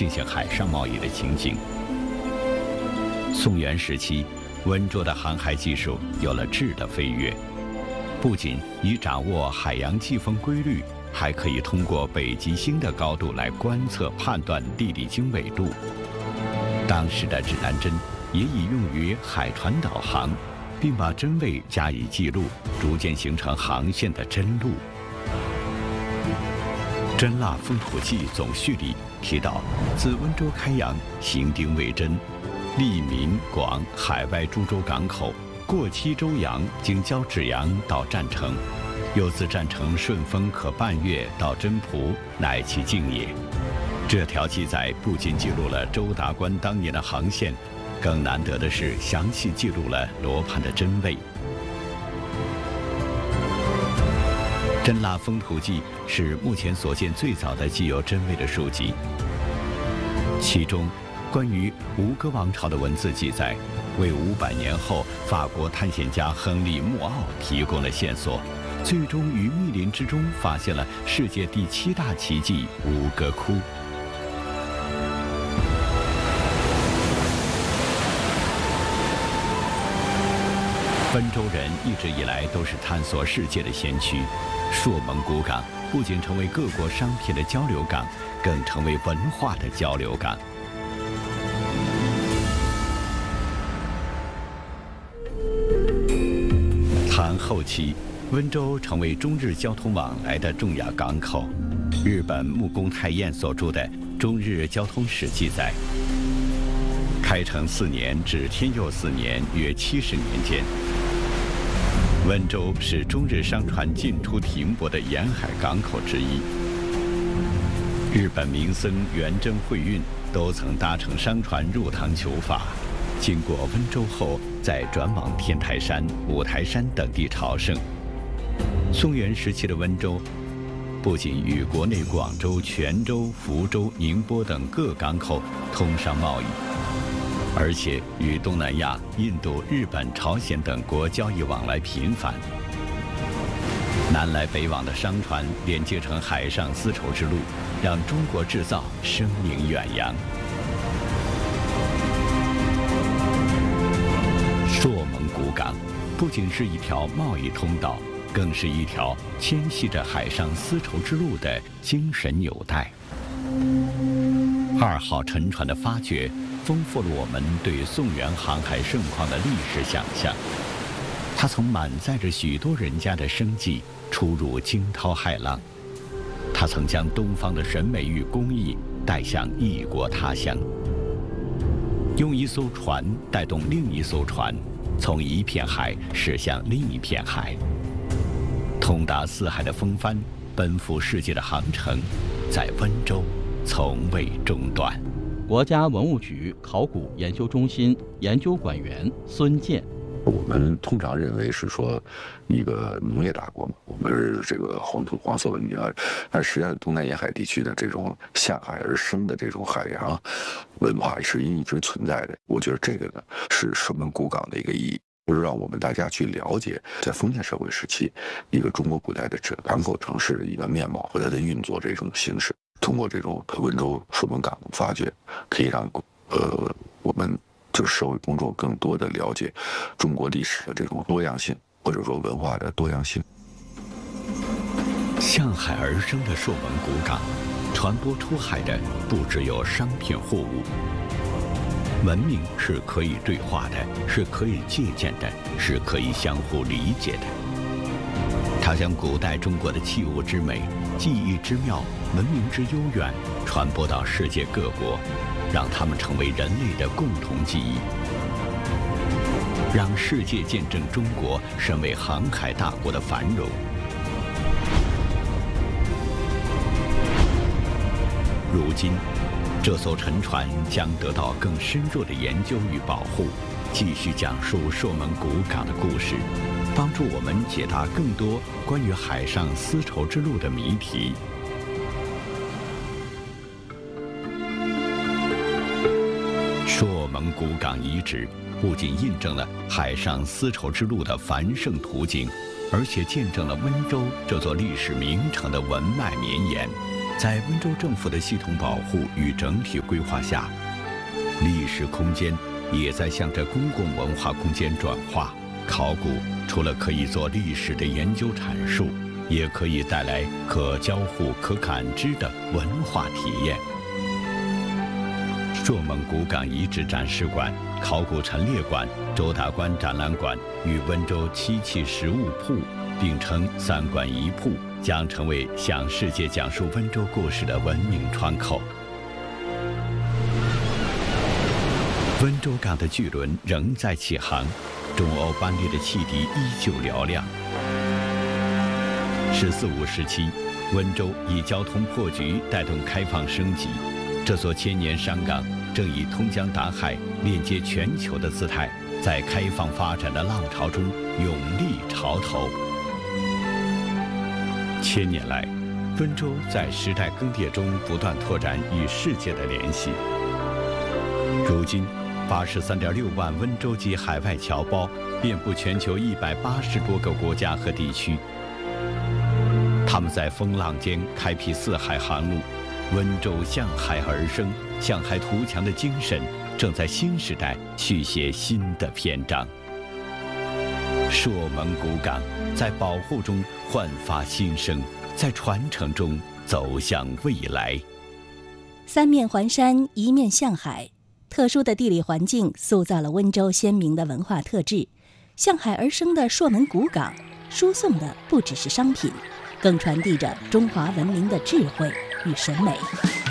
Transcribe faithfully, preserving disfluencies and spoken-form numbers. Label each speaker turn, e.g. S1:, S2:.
S1: 进行海上贸易的情景。宋元时期，温州的航海技术有了质的飞跃，不仅已掌握海洋季风规律，还可以通过北极星的高度来观测判断地理经纬度。当时的指南针也已用于海船导航，并把针位加以记录，逐渐形成航线的针路。《真腊风土记》总序里提到，自温州开洋，行丁为针，历闽广海外诸州港口，过七州洋，经交趾洋到占城，又自占城顺风可半月到真蒲，乃其境也。这条记载不仅记录了周达观当年的航线，更难得的是详细记录了罗盘的针位。《真腊风土记》是目前所见最早的记有针位的书籍，其中关于吴哥王朝的文字记载，为五百年后法国探险家亨利·穆奥提供了线索，最终于密林之中发现了世界第七大奇迹吴哥窟。温州人一直以来都是探索世界的先驱，朔蒙古港不仅成为各国商品的交流港，更成为文化的交流港。唐后期，温州成为中日交通往来的重要港口。日本木宫太彦所著的《中日交通史》记载，开成四年至天佑四年，约七十年间，温州是中日商船进出停泊的沿海港口之一。日本名僧元贞慧运都曾搭乘商船入唐求法，经过温州后，再转往天台山、五台山等地朝圣。宋元时期的温州，不仅与国内广州、泉州、福州、宁波等各港口通商贸易，而且与东南亚、印度、日本、朝鲜等国交易往来频繁。南来北往的商船连接成海上丝绸之路，让中国制造声名远扬。朔蒙古港不仅是一条贸易通道，更是一条牵系着海上丝绸之路的精神纽带。二号沉船的发掘，丰富了我们对宋元航海盛况的历史想象。它曾满载着许多人家的生计，出入惊涛骇浪。它曾将东方的审美与工艺带向异国他乡，用一艘船带动另一艘船，从一片海驶向另一片海。通达四海的风帆，奔赴世界的航程，在温州从未中断。
S2: 国家文物局考古研究中心研究馆员孙健：
S3: 我们通常认为是说一个农业大国嘛，我们是这个黄土黄色文明啊，但实际上东南沿海地区的这种下海而生的这种海洋文化是一直存在的。我觉得这个呢是朔蒙古港的一个意义，就是让我们大家去了解在封建社会时期一个中国古代的这港口城市的一个面貌和它的运作这种形式。通过这种温州朔蒙港的发掘，可以让呃我们就是社会公众更多的了解中国历史的这种多样性，或者说文化的多样性。
S1: 向海而生的朔蒙古港，传播出海的不只有商品货物，文明是可以对话的，是可以借鉴的，是可以相互理解的。它将古代中国的器物之美、技艺之妙、文明之悠远传播到世界各国，让它们成为人类的共同记忆，让世界见证中国身为航海大国的繁荣。如今，这艘沉船将得到更深入的研究与保护，继续讲述朔蒙古港的故事，帮助我们解答更多关于海上丝绸之路的谜题。朔蒙古港遗址不仅印证了海上丝绸之路的繁盛途径，而且见证了温州这座历史名城的文脉绵延。 在温州政府的系统保护与整体规划下，历史空间也在向着公共文化空间转化。考古除了可以做历史的研究阐述，也可以带来可交互、可感知的文化体验。朔蒙古港遗址展示馆、考古陈列馆、周大观展览馆与温州漆器实物铺并称三馆一铺，将成为向世界讲述温州故事的文明窗口。温州港的巨轮仍在起航，中欧班列的汽笛依旧嘹亮。十四五时期，温州以交通破局带动开放升级，这座千年商港正以通江达海、链接全球的姿态，在开放发展的浪潮中勇立潮头。千年来，温州在时代更迭中不断拓展与世界的联系。如今，八十三点六万温州籍海外侨胞遍布全球一百八十多个国家和地区。他们在风浪间开辟四海航路，温州向海而生，向海图强的精神正在新时代续写新的篇章。朔蒙古港在保护中焕发新生，在传承中走向未来。
S4: 三面环山，一面向海，特殊的地理环境塑造了温州鲜明的文化特质。向海而生的朔蒙古港，输送的不只是商品，更传递着中华文明的智慧与审美。